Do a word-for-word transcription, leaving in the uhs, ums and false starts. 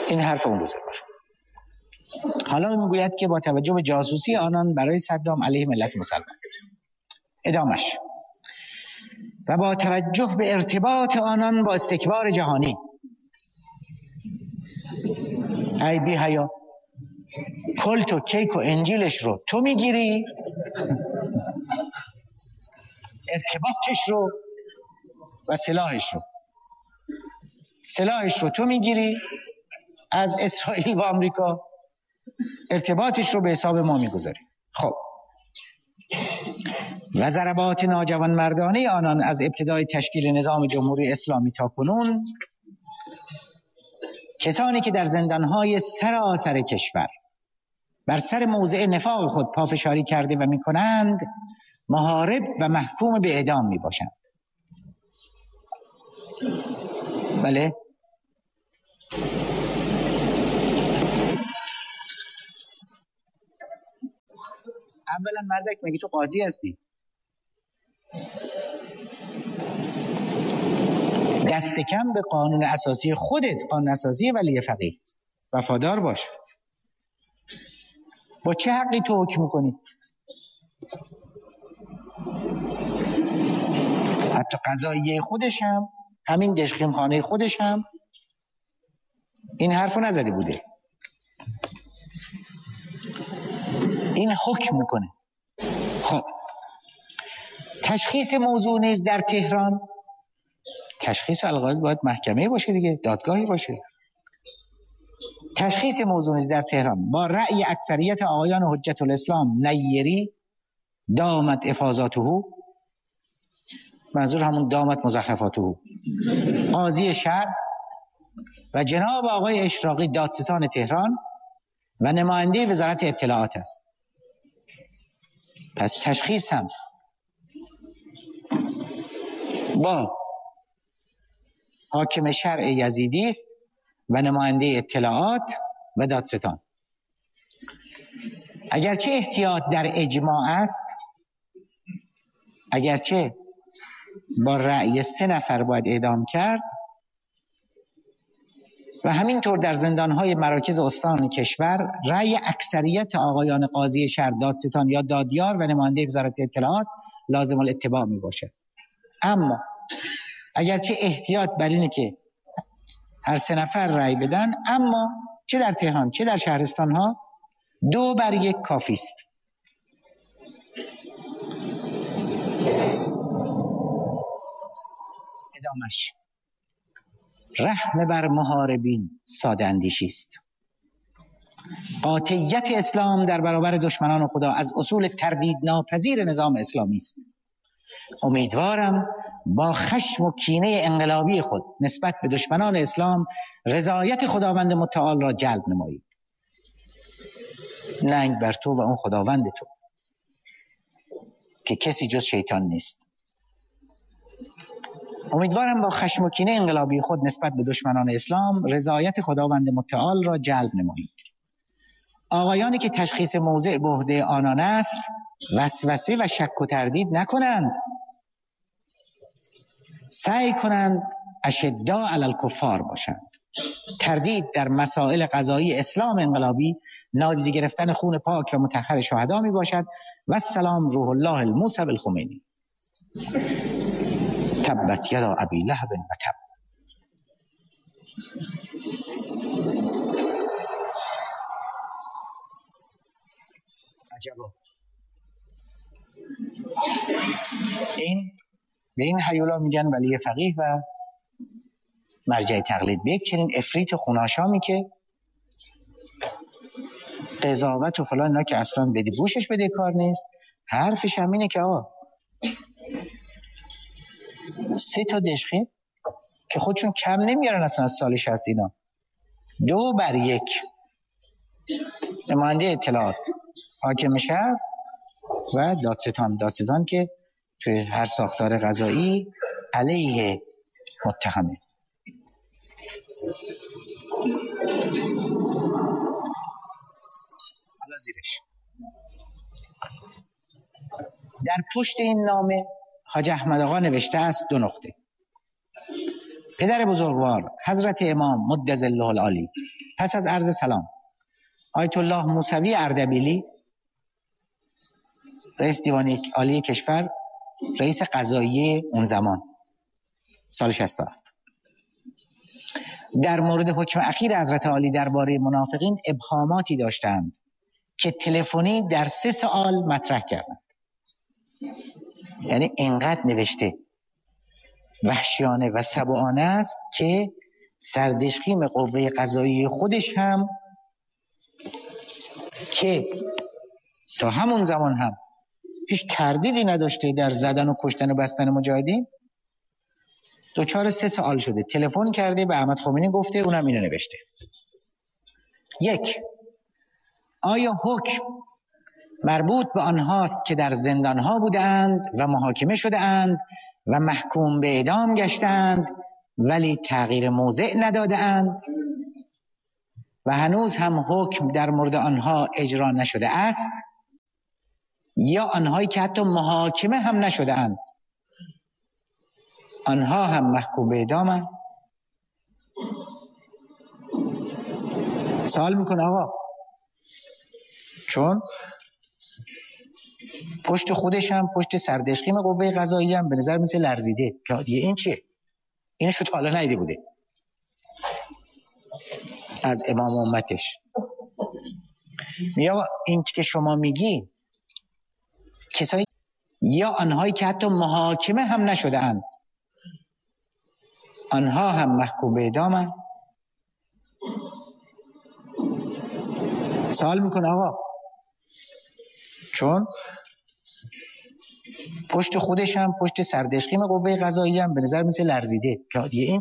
این حرف اون روزگار. حالا میگوید که با توجه به جاسوسی آنان برای صدام علیه ملت مسلمان. ادامش: و با توجه به ارتباط آنان با استکبار جهانی. ای بی حیا، کلت و کیک و انجیلش رو تو میگیری، ارتباطش رو و سلاحش رو سلاحش رو تو میگیری از اسرائیل و آمریکا، ارتباطش رو به حساب ما میگذاری. خب و ضربات ناجوان مردانه آنان از ابتدای تشکیل نظام جمهوری اسلامی تا کنون، کسانی که در زندانهای سراسر کشور بر سر موضع نفاق خود پافشاری کرده و میکنند، محارب و محکوم به اعدام میباشند. بله، اولا مردک مگه تو قاضی هستی؟ دست کم به قانون اساسی خودت، قانون اساسی ولی فقیه، وفادار باش. با چه حقی تو حکم میکنی؟ حتی قضاییه خودش هم، همین دشقیم خانه خودش هم این حرفو نزده بوده، این حکم میکنه. خب تشخیص موضوع نیز در تهران، تشخیص القاعده باید محکمه باشه دیگه، دادگاهی باشه. تشخیص موضوع نیز در تهران با رأی اکثریت آقایان حجت الاسلام نیری دامت افاضاته، منظور همون دامت مزخرفاته، قاضی شهر و جناب آقای اشراقی دادستان تهران و نماینده وزارت اطلاعات است. پس تشخیص هم با حاکم شرع یزیدی است و نماینده اطلاعات و دادستان. اگرچه احتیاط در اجماع است، اگرچه با رأی سه نفر باید اعدام کرد و همینطور در زندانهای مراکز استان کشور رأی اکثریت آقایان قاضی شهر، دادستان یا دادیار و نماینده وزارت اطلاعات لازم الاتباع می باشد. اما اگرچه احتیاط بر اینه که هر سه نفر رأی بدن، اما چه در تهران چه در شهرستان ها دو بر یک کافی است. ادامش: رحم بر محاربین ساده اندیشی است. قاطعیت اسلام در برابر دشمنان خدا از اصول تردید ناپذیر نظام اسلامی است. امیدوارم با خشم و کینه انقلابی خود نسبت به دشمنان اسلام رضایت خداوند متعال را جلب نمایید. ننگ بر تو و اون خداوند تو که کسی جز شیطان نیست. امیدوارم با خشم و کینه انقلابی خود نسبت به دشمنان اسلام رضایت خداوند متعال را جلب نمایید. آقایانی که تشخیص موضع به عهده آنان است، وسوسه و شک و تردید نکنند، سعی کنند اشداء علی الکفار باشند. تردید در مسائل قضایی اسلام انقلابی نادیده گرفتن خون پاک و مطهر شهدا می باشد. و السلام روح الله الموسی الخمینی. تبت یدا ابی لهب و تب. عجبا. این به این هیولا میگن ولی فقیه و مرجع تقلید. به یک چنین افریت خوناشامی که قضاوت و فلان اینا که اصلا بدی بوشش بده کار نیست، حرفش هم اینه که آقا سه تا دشخیم که خودشون کم نمیارن اصلا از سال شصت اینا، دو بر یک نماینده اطلاعات، حاکم شهر و دادستان دادستان که توی هر ساختار قضایی علیه متهمه. حالا زیرش در پشت این نامه حاج احمد آقا نوشته است دو نقطه: پدر بزرگوار حضرت امام مد ظله العالی پس از عرض سلام، آیت الله موسوی اردبیلی رئیس دیوان عالی کشور، رئیس قضایی اون زمان سال شصت و هفت، در مورد حکم اخیر حضرت عالی درباره منافقین ابهاماتی داشتند که تلفنی در سه سوال مطرح کردند. یعنی اینقدر نوشته وحشیانه و سبعانه است که سردشقیم قوه قضایی خودش هم که تا همون زمان هم هیچ تردیدی نداشته در زدن و کشتن و بستن مجاهدین، دوچار سه سوال شده. تلفن کرده به احمد خمینی گفته، اونم اینو نوشته. یک، آیا حکم مربوط به آنهاست که در زندانها بودند و محاکمه شده‌اند و محکوم به اعدام گشتند ولی تغییر موضع نداده‌اند و هنوز هم حکم در مورد آنها اجرا نشده است، یا آنهایی که حتی محاکمه هم نشده‌اند آنها هم محکوم به اعدامند؟ سوال میکنه آقا، چون پشت خودش هم پشت سردشقیم قوه قضایی هم به نظر مثل لرزیده که دیگه این چیه؟ اینو شو تا حالا ندیده بوده از امام امتش. یا این که شما میگی کسایی یا آنهایی که حتی محاکمه هم نشده اند آنها هم محکوم به اعدامند؟ سوال میکنه آقا، چون پشت خودش هم پشت سردشقیم قوه قضایی هم به نظر مثل لرزیده که دیگه این